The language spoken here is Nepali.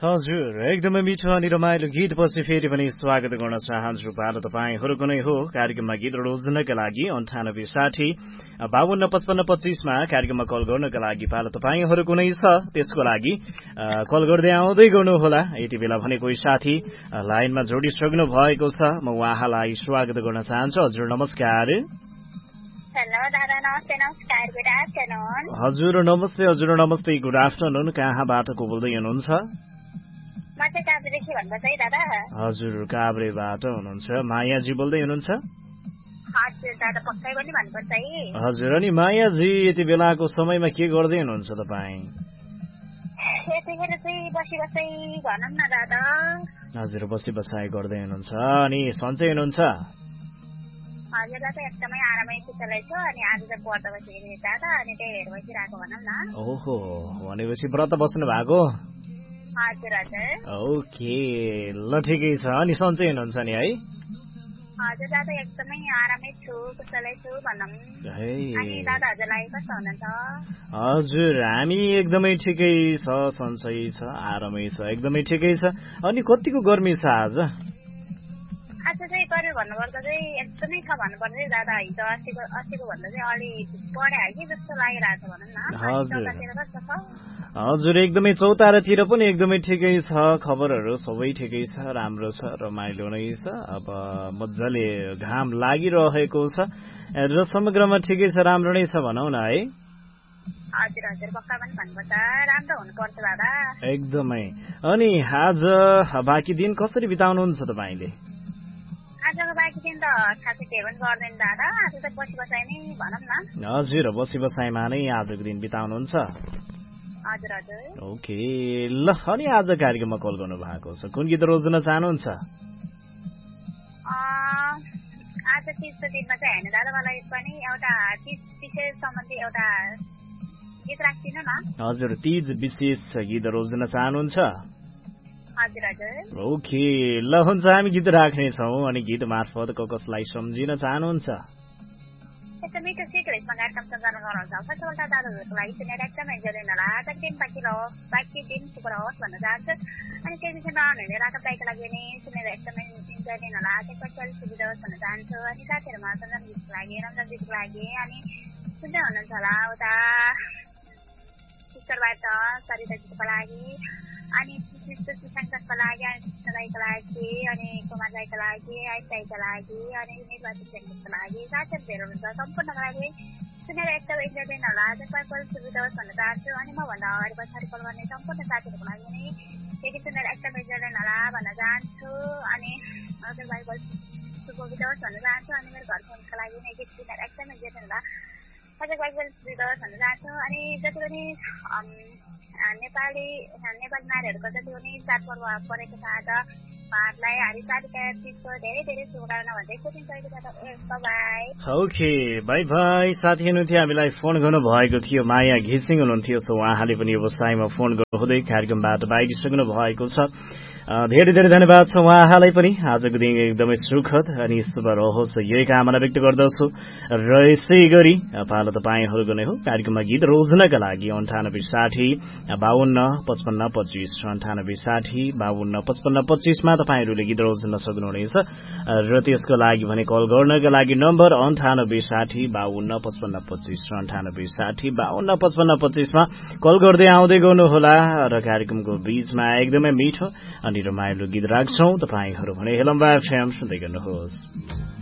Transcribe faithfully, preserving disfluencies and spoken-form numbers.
हजुर एकदमै मिठो अनि रमाइलो गीतपछि फेरि पनि स्वागत गर्न चाहन्छु पालो तपाईँहरूको नै हो कार्यक्रममा गीत रोज्नका लागि अन्ठानब्बे साठी बावन्न पचपन्न पच्चीसमा कार्यक्रममा कल गर्नका लागि पालो तपाईँहरूको नै छ। त्यसको लागि कल गर्दै आउँदै गर्नुहोला। यति बेला भने कोही साथी लाइनमा जोडिसक्नु भएको छ, म उहाँलाई स्वागत गर्न चाहन्छु। हजुर नमस्कार। हेलो दादा, नमस्ते नमस्कार, गुड आफ्टरनुन। हजुर नमस्ते हजुर नमस्ते गुड आफ्टरनुन। कहाँबाट को बोल्दै हुनुहुन्छ? म चाहिँ काभ्रेदेखि भन्दैछ है दादा। हजुर काभ्रेबाट हुनुहुन्छ। मायाजी बोल्दै हुनुहुन्छ? हजुर दादा, पक्कै पनि भन्नुपर्छ है। हजुर अनि मायाजी यति बेलाको समयमा के गर्दै हुनुहुन्छ तपाईँ? यतिखेर चाहिँ बसी बसाइ भनौँ न दादा। हजुर बसी बसाइ गर्दै हुनुहुन्छ। अनि सन्चै हुनुहुन्छ? हजुर दादा, एकदमै आरामै कुशलै छु। अनि आज चाहिँ व्रत बसिरहेको दादा, अनि त्यही हेर बसिरहेको भनौँ न। ओहो, भनेपछि व्रत बस्नु भएको? हजुर हजुर। ओके, ल ठिकै छ। अनि सन्चै हुनुहुन्छ नि है? हजुर दादा, एकदमै आरामै छु, कुशलै छु भनौँ। अनि दादा हजुरलाई कस्तो हुनुहुन्छ? हजुर हामी एकदमै ठिकै छ, सन्चै छ, आरामै छ, एकदमै ठिकै छ। अनि कतिको गर्मी छ आज? आज चाहिँ गर्मी भन्नुपर्दा चाहिँ एकदमै छ भन्नुपर्छ है दादा। हिजो अस्तिको अस्तिको भन्दा चाहिँ अलि बढायो कि जस्तो लागिरहेको छ भनौँ न। हजुर कस्तो छ? हजुर एकदमै चौतारातिर पनि एकदमै ठिकै छ। खबरहरू सबै ठिकै छ, राम्रो छ, रमाइलो नै छ। अब मजाले घाम लागिरहेको छ र समग्रमा ठिकै छ, राम्रो नै छ भनौँ न है। हजुर हजुर, पक्का पनि भन्नुपर्छ, राम्रो हुनुपर्छ दादा। एकदमै। अनि आज बाँकी दिन कसरी बिताउनुहुन्छ तपाईँले? आजको बाँकी दिन त खासै केही पनि गर्दैन दादा। आज चाहिँ बसी बसाइ नै भनौँ न। हजुर बसी बसाइमा नै आजको दिन बिताउनुहुन्छ? हजुर हजुर। ओके, ल अनि आज कार्यक्रममा कल गर्नु भएको छ, कुन गीत रोज्न चाहनुहुन्छ? आज तिजको दिनमा चाहिँ होइन दादा, मलाई पनि एउटा तिज विशेष सम्बन्धी एउटा गीत राखिदिनु न। हजुर तिज विशेष गीत रोज्न चाहनुहुन्छ? हजुर हजुर। ओके, ल हुन्छ, हामी गीत राख्नेछौँ। अनि गीत मार्फत को कसलाई सम्झिन चाहनुहुन्छ? यस्तो मिठो सिक्रेटमा कार्यक्रम सञ्चालन गर्नुहुन्छ। फर्स्ट अफ दादाहरूको लागि सुनेर एकदमै जोडिन होला। दिन बाँकी रहोस्, बाँकी दिन शुभ रहोस् भन्न चाहन्छु। अनि त्यो विषयमा आउनुहुने राखा दाइको लागि पनि सुनेर एकदमै इन्जोय लिन होला। त्यसपछि अलिक सुविधा होस् भन्न चाहन्छु। अनि साथीहरूमा सञ्चालन गीतको लागि, रमजानजीको लागि, अनि सुन्दै हुनुहुन्छ होला उता टिस्टरबाट सरिताजीको लागि, अनि सुशान्तको लागि, अनि कृष्ण राईको लागि, अनि कुमार राईको लागि, आइस राईको लागि, अनि निर्वाचित सेनको लागि, साथीहरू धेरै हुनुहुन्छ, सम्पूर्णको लागि सुनेर एकदम इन्जोय लिन होला। त्यसपछि अलिक सुविधा होस् भन्न चाहन्छु। अनि मभन्दा अगाडि पछाडि कल गर्ने सम्पूर्ण साथीहरूको लागि पनि त्यो गीत सुनेर एकदम इन्जोय लिन होला भन्न चाहन्छु। अनि हजुरलाई सुविधा होस् भन्न चाहन्छु। अनि मेरो घर फोनको लागि पनि गीत सुनेर एकदम इन्जोय लिन होला। हजुरलाई पनि सुविधा होस् भन्न चाहन्छु। अनि जति पनि नेपाली नेपाली नारीहरूको जति पनि चाडपर्व परेको छ आज, उहाँहरूलाई हरितालिका तिजको धेरै धेरै शुभकामना भन्दै बाई। Okay, by by. साथी हुनुहुन्थ्यो, हामीलाई फोन गर्नु भएको थियो, माया घिसिङ हुनुहुन्थ्यो। सो उहाँले पनि व्यवसायमा फोन गर्नुहुँदै कार्यक्रमबाट बाहिरिसक्नु भएको छ। धेरै धेरै धन्यवाद छ उहाँलाई पनि। आजको दिन एकदमै सुखद अनि शुभ रहोस् यही कामना व्यक्त गर्दछु। र यसै गरी पालो तपाईँहरूको नै हो कार्यक्रममा गीत रोज्नका लागि अन्ठानब्बे साठी बावन्न पचपन्न पच्चिस अन्ठानब्बे साठी बावन्न पचपन्न पच्चिसमा तपाईँहरूले गीत रोज्न सक्नुहुनेछ। र त्यसको लागि भने कल गर्नका लागि नम्बर अन्ठानब्बे साठी बावन्न पचपन्न पच्चिस अन्ठानब्बे साठी बावन्न पचपन्न पच्चिसमा कल गर्दै आउँदै गर्नुहोला। र कार्यक्रमको बीचमा एकदमै मिठो अनि रमाइलो गीत राख्छौं। तपाईँहरू भने हेलम्बा एफएम सुन्दै गर्नुहोस्।